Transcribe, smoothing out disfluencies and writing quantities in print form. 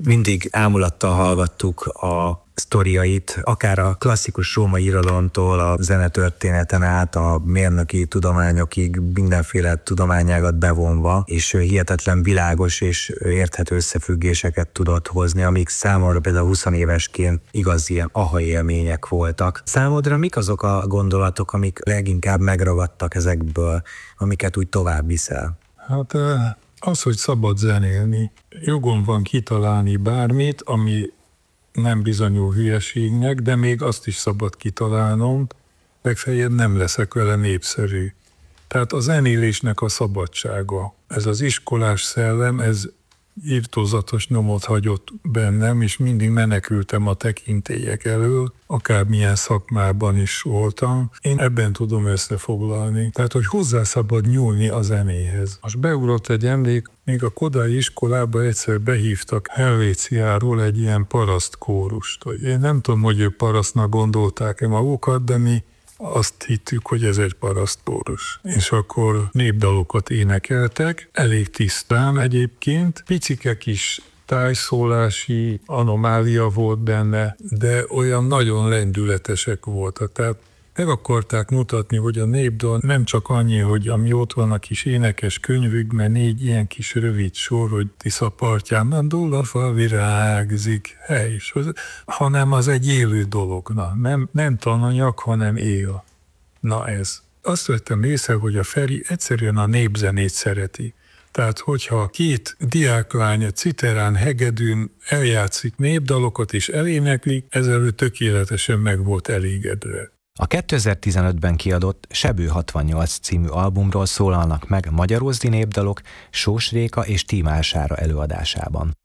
Mindig ámulattal hallgattuk a sztoriait, akár a klasszikus római irodalomtól a zenetörténeten át a mérnöki tudományokig, mindenféle tudományágat bevonva, és hihetetlen világos és érthető összefüggéseket tudott hozni, amik számomra például 20 évesként igazi ilyen aha élmények voltak. Számodra mik azok a gondolatok, amik leginkább megragadtak ezekből, amiket úgy tovább viszel? Hát az, hogy szabad zenélni. Jogom van kitalálni bármit, ami nem bizonyul hülyeségnek, de még azt is szabad kitalálnom, legfeljebb nem leszek vele népszerű. Tehát a zenélésnek a szabadsága. Ez az iskolás szellem, ez irtózatos nyomot hagyott bennem, és mindig menekültem a tekintélyek elől, akármilyen szakmában is voltam. Én ebben tudom összefoglalni. Tehát, hogy hozzá szabad nyúlni a zenéhez. Most beugrott egy emlék, még a kodai iskolába egyszer behívtak Helvéciáról egy ilyen parasztkórust. Én nem tudom, hogy ők parasztnak gondolták-e magukat, de mi azt hittük, hogy ez egy parasztkórus. És akkor népdalokat énekeltek, elég tisztán egyébként, picike kis tájszólási anomália volt benne, de olyan nagyon lendületesek voltak. Tehát meg akarták mutatni, hogy a népdal nem csak annyi, hogy ami ott van a kis énekes könyvükben, 4 ilyen kis rövid sor, hogy Tisza partján mandulafa virágzik, hanem az egy élő dolog. Na, nem tananyag, hanem él. Na ez. Azt vettem észre, hogy a Feri egyszerűen a népzenét szereti. Tehát, hogyha 2 diáklány citerán, hegedűn eljátszik népdalokat és eléneklik, ezzel ő tökéletesen meg volt elégedve. A 2015-ben kiadott Sebő 68 című albumról szólalnak meg magyarózdi népdalok Sós Réka és Tímár Sára előadásában.